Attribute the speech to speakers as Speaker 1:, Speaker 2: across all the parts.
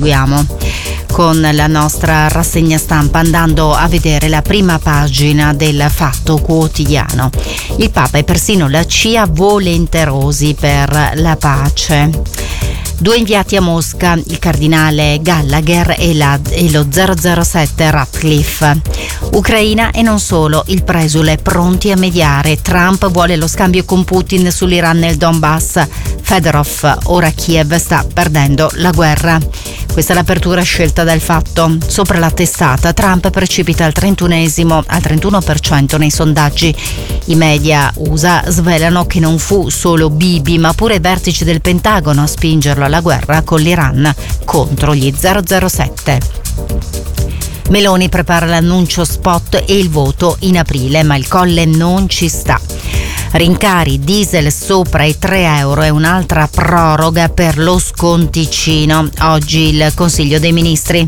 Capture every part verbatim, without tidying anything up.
Speaker 1: proseguiamo con la nostra rassegna stampa andando a vedere la prima pagina del Fatto Quotidiano. Il Papa e persino la C I A volenterosi per la pace. Due inviati a Mosca, il cardinale Gallagher e, la, e lo zero zero sette Ratcliffe. Ucraina e non solo, il presule pronti a mediare. Trump vuole lo scambio con Putin sull'Iran nel Donbass. Fedorov, ora Kiev sta perdendo la guerra. Questa è l'apertura scelta dal Fatto. Sopra la testata, Trump precipita al trentunesimo, al trentuno per cento nei sondaggi. I media U S A svelano che non fu solo Bibi, ma pure i vertici del Pentagono a spingerlo alla guerra con l'Iran contro gli zero zero sette. Meloni prepara l'annuncio spot e il voto in aprile, ma il Colle non ci sta. Rincari, diesel sopra i tre euro e un'altra proroga per lo sconticino. Oggi il Consiglio dei Ministri.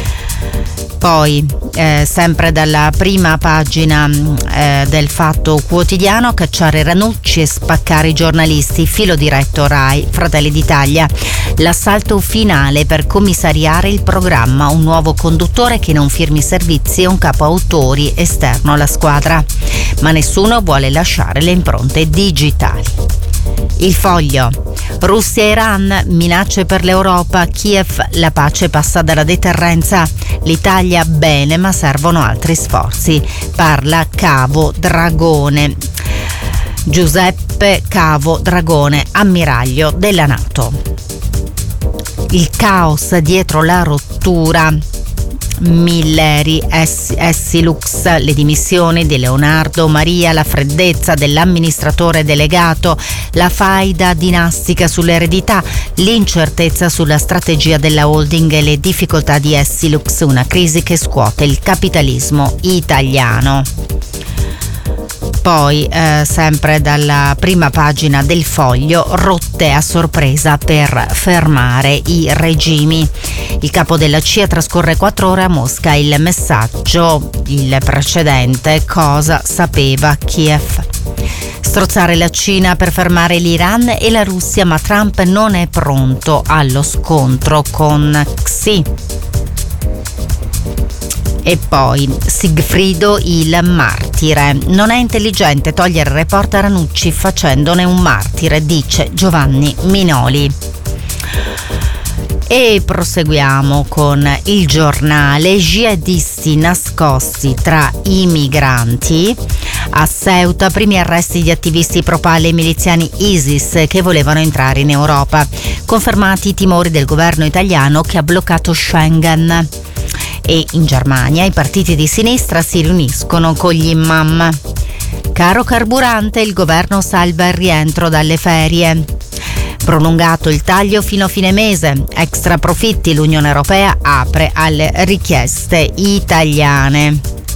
Speaker 1: Poi, eh, sempre dalla prima pagina eh, del Fatto Quotidiano, cacciare Ranucci e spaccare i giornalisti, filo diretto Rai, Fratelli d'Italia. L'assalto finale per commissariare il programma, un nuovo conduttore che non firmi servizi e un capo autori esterno alla squadra. Ma nessuno vuole lasciare le impronte digitali. Il Foglio. Russia e Iran, minacce per l'Europa, Kiev, la pace passa dalla deterrenza. L'Italia bene, ma servono altri sforzi. Parla Cavo Dragone. Giuseppe Cavo Dragone, ammiraglio della NATO. Il caos dietro la rottura. Milleri, Essilux, le dimissioni di Leonardo Maria, la freddezza dell'amministratore delegato, la faida dinastica sull'eredità, l'incertezza sulla strategia della holding e le difficoltà di Essilux, una crisi che scuote il capitalismo italiano. Poi, eh, sempre dalla prima pagina del Foglio, rotte a sorpresa per fermare i regimi. Il capo della C I A trascorre quattro ore a Mosca. Il messaggio, il precedente, cosa sapeva Kiev. Strozzare la Cina per fermare l'Iran e la Russia, ma Trump non è pronto allo scontro con Xi. E poi Sigfrido il martire. Non è intelligente togliere il reporter Ranucci facendone un martire, dice Giovanni Minoli. E proseguiamo con il Giornale. Jihadisti nascosti tra i migranti. A Ceuta, primi arresti di attivisti pro-Pale e miliziani ISIS che volevano entrare in Europa. Confermati i timori del governo italiano che ha bloccato Schengen. E in Germania i partiti di sinistra si riuniscono con gli imam. Caro carburante, il governo salva il rientro dalle ferie. Prolungato il taglio fino a fine mese. Extra profitti, l'Unione Europea apre alle richieste italiane.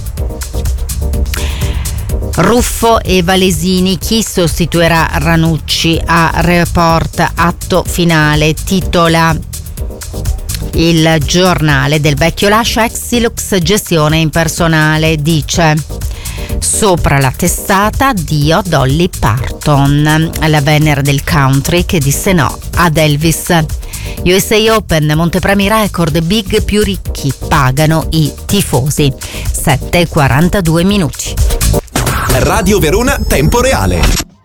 Speaker 1: Ruffo e Valesini, chi sostituirà Ranucci? A Report, atto finale, titola il Giornale. Del vecchio lascia Essilux, gestione impersonale, dice. Sopra la testata, Dio Dolly Parton, la Venere del country che disse no ad Elvis. U S A Open, montepremi record, big più ricchi pagano i tifosi. sette e quarantadue minuti.
Speaker 2: Radio Verona, tempo reale.